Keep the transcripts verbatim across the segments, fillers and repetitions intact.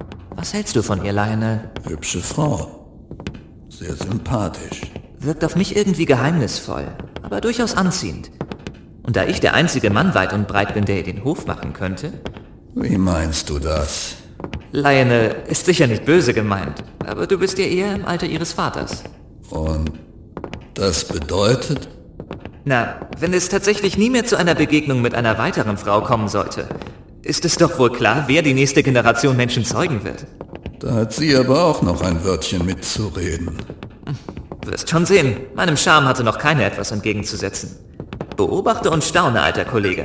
Was hältst du von ihr, Lionel? Hübsche Frau. Sehr sympathisch. Wirkt auf mich irgendwie geheimnisvoll, aber durchaus anziehend. Und da ich der einzige Mann weit und breit bin, der ihr den Hof machen könnte... Wie meinst du das? Lionel ist sicher nicht böse gemeint, aber du bist ja eher im Alter ihres Vaters. Und das bedeutet? Na, wenn es tatsächlich nie mehr zu einer Begegnung mit einer weiteren Frau kommen sollte, ist es doch wohl klar, wer die nächste Generation Menschen zeugen wird. Da hat sie aber auch noch ein Wörtchen mitzureden. Wirst schon sehen, meinem Charme hatte noch keiner etwas entgegenzusetzen. Beobachte und staune, alter Kollege.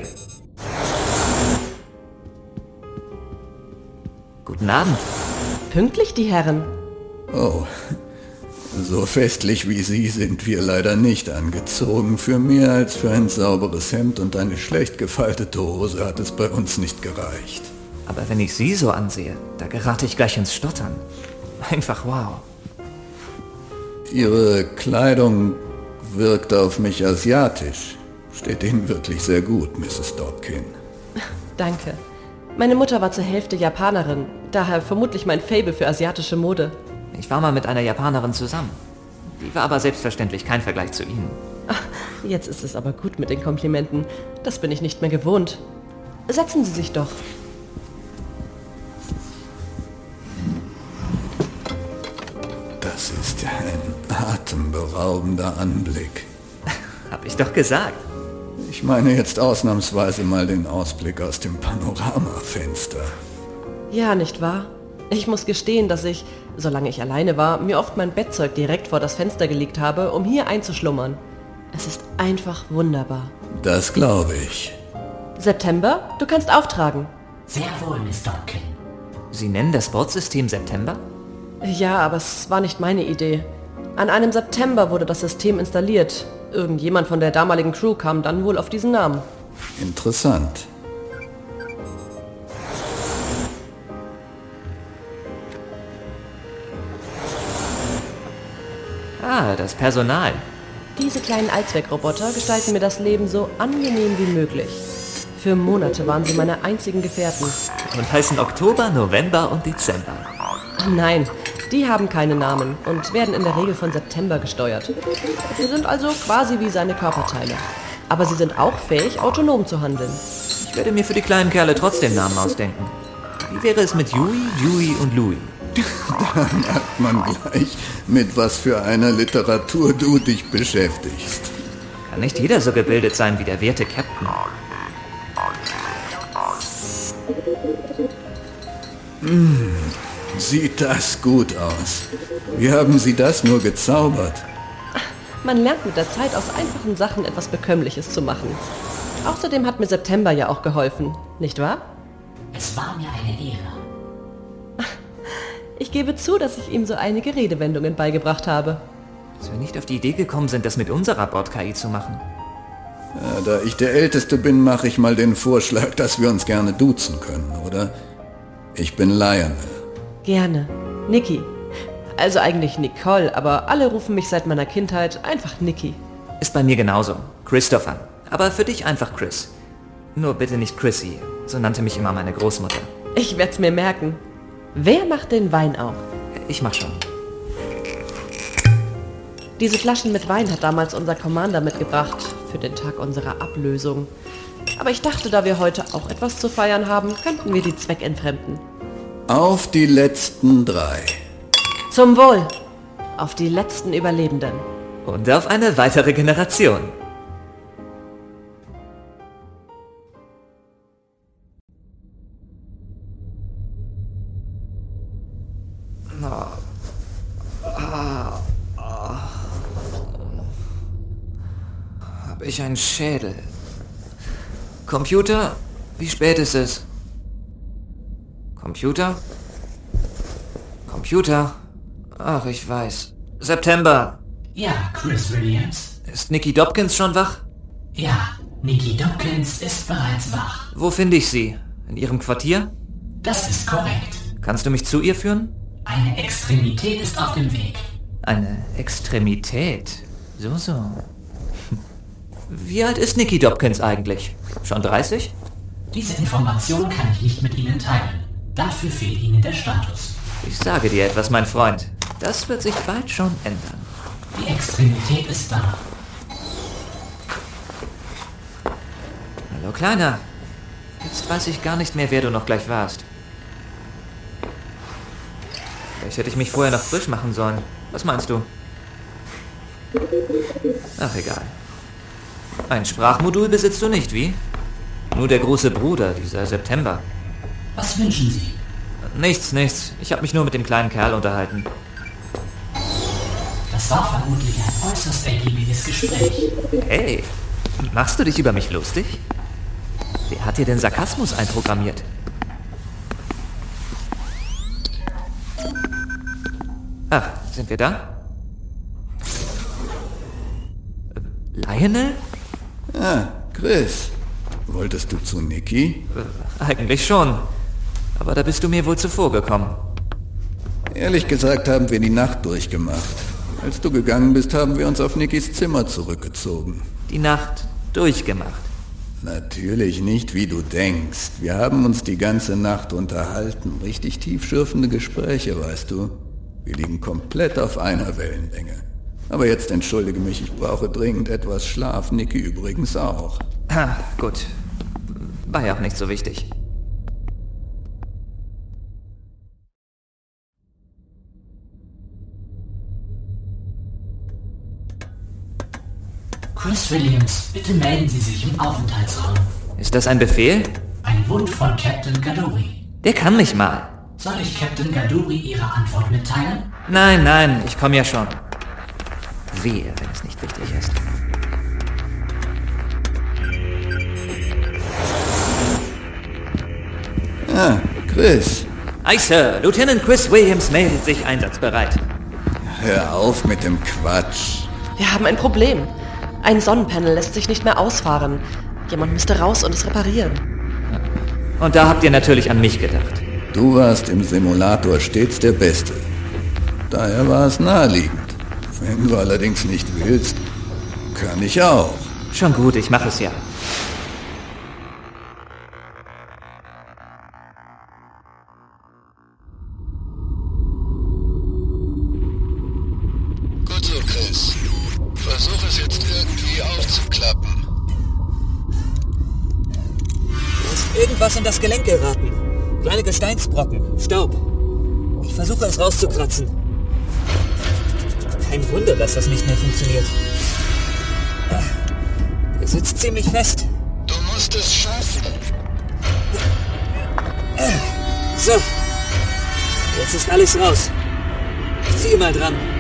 Guten Abend. Pünktlich, die Herren. Oh, so festlich wie Sie sind wir leider nicht angezogen. Für mehr als für ein sauberes Hemd und eine schlecht gefaltete Hose hat es bei uns nicht gereicht. Aber wenn ich Sie so ansehe, da gerate ich gleich ins Stottern. Einfach wow. Ihre Kleidung wirkt auf mich asiatisch. Steht Ihnen wirklich sehr gut, Misses Dobkin. Danke. Meine Mutter war zur Hälfte Japanerin, daher vermutlich mein Faible für asiatische Mode. Ich war mal mit einer Japanerin zusammen. Die war aber selbstverständlich kein Vergleich zu Ihnen. Ach, jetzt ist es aber gut mit den Komplimenten. Das bin ich nicht mehr gewohnt. Setzen Sie sich doch. Das ist ja ein atemberaubender Anblick. Hab ich doch gesagt. Ich meine jetzt ausnahmsweise mal den Ausblick aus dem Panoramafenster. Ja, nicht wahr? Ich muss gestehen, dass ich, solange ich alleine war, mir oft mein Bettzeug direkt vor das Fenster gelegt habe, um hier einzuschlummern. Es ist einfach wunderbar. Das glaube ich. September, du kannst auftragen. Sehr wohl, Miss Dobkin. Sie nennen das Bordsystem September? Ja, aber es war nicht meine Idee. An einem September wurde das System installiert. Irgendjemand von der damaligen Crew kam dann wohl auf diesen Namen. Interessant. Ah, das Personal. Diese kleinen Allzweckroboter gestalten mir das Leben so angenehm wie möglich. Für Monate waren sie meine einzigen Gefährten. Und heißen Oktober, November und Dezember. Nein, die haben keine Namen und werden in der Regel von September gesteuert. Sie sind also quasi wie seine Körperteile. Aber sie sind auch fähig, autonom zu handeln. Ich werde mir für die kleinen Kerle trotzdem Namen ausdenken. Wie wäre es mit Yui, Yui und Louis? Da merkt man gleich, mit was für einer Literatur du dich beschäftigst. Kann nicht jeder so gebildet sein wie der werte Captain. Mmh, sieht das gut aus. Wie haben Sie das nur gezaubert? Man lernt mit der Zeit aus einfachen Sachen etwas Bekömmliches zu machen. Außerdem hat mir September ja auch geholfen, nicht wahr? Es war mir eine Ehre. Ich gebe zu, dass ich ihm so einige Redewendungen beigebracht habe. Dass wir nicht auf die Idee gekommen sind, das mit unserer Bord-K I zu machen. Ja, da ich der Älteste bin, mache ich mal den Vorschlag, dass wir uns gerne duzen können, oder? Ich bin Lionel. Gerne. Nikki. Also eigentlich Nicole, aber alle rufen mich seit meiner Kindheit einfach Nikki. Ist bei mir genauso. Christopher. Aber für dich einfach Chris. Nur bitte nicht Chrissy. So nannte mich immer meine Großmutter. Ich werd's mir merken. Wer macht den Wein auf? Ich mach schon. Diese Flaschen mit Wein hat damals unser Commander mitgebracht, für den Tag unserer Ablösung. Aber ich dachte, da wir heute auch etwas zu feiern haben, könnten wir die zweckentfremden. Auf die letzten drei. Zum Wohl! Auf die letzten Überlebenden. Und auf eine weitere Generation. Hab ich einen Schädel? Computer? Wie spät ist es? Computer? Computer? Ach, ich weiß. September. Ja, Chris Williams. Ist Nikki Dobkins schon wach? Ja, Nikki Dobkins ist bereits wach. Wo finde ich sie? In ihrem Quartier? Das ist korrekt. Kannst du mich zu ihr führen? Eine Extremität ist auf dem Weg. Eine Extremität? So, so. Wie alt ist Nikki Dobkins eigentlich? Schon dreißig? Diese Information kann ich nicht mit Ihnen teilen. Dafür fehlt Ihnen der Status. Ich sage dir etwas, mein Freund. Das wird sich bald schon ändern. Die Extremität ist da. Hallo, Kleiner. Jetzt weiß ich gar nicht mehr, wer du noch gleich warst. Vielleicht hätte ich mich vorher noch frisch machen sollen. Was meinst du? Ach, egal. Ein Sprachmodul besitzt du nicht, wie? Nur der große Bruder, dieser September. Was wünschen Sie? Nichts, nichts. Ich habe mich nur mit dem kleinen Kerl unterhalten. Das war vermutlich ein äußerst ergiebiges Gespräch. Hey, machst du dich über mich lustig? Wer hat dir den Sarkasmus einprogrammiert? Ach, sind wir da? Äh, Lionel? Ah, Chris. Wolltest du zu Nikki? Äh, eigentlich schon. Aber da bist du mir wohl zuvor gekommen. Ehrlich gesagt haben wir die Nacht durchgemacht. Als du gegangen bist, haben wir uns auf Nickys Zimmer zurückgezogen. Die Nacht durchgemacht. Natürlich nicht, wie du denkst. Wir haben uns die ganze Nacht unterhalten. Richtig tiefschürfende Gespräche, weißt du. Wir liegen komplett auf einer Wellenlänge. Aber jetzt entschuldige mich, ich brauche dringend etwas Schlaf. Nikki übrigens auch. Ah, gut. War ja auch nicht so wichtig. Chris Williams, bitte melden Sie sich im Aufenthaltsraum. Ist das ein Befehl? Ein Wunsch von Captain Gaduri. Der kann mich mal. Soll ich Captain Gaduri Ihre Antwort mitteilen? Nein, nein, ich komme ja schon. Wehe, wenn es nicht wichtig ist. Ah, Chris. Aye, Sir. Lieutenant Chris Williams meldet sich einsatzbereit. Hör auf mit dem Quatsch. Wir haben ein Problem. Ein Sonnenpanel lässt sich nicht mehr ausfahren. Jemand müsste raus und es reparieren. Und da habt ihr natürlich an mich gedacht. Du warst im Simulator stets der Beste. Daher war es naheliegend. Wenn du allerdings nicht willst, kann ich auch. Schon gut, ich mache es ja. Gut so, Chris. Versuch es jetzt irgendwie aufzuklappen. Da ist irgendwas in das Gelenk geraten. Kleine Gesteinsbrocken, Staub. Ich versuche es rauszukratzen. Kein Wunder, dass das nicht mehr funktioniert. Er sitzt ziemlich fest. Du musst es schaffen. So. Jetzt ist alles raus. Ich ziehe mal dran.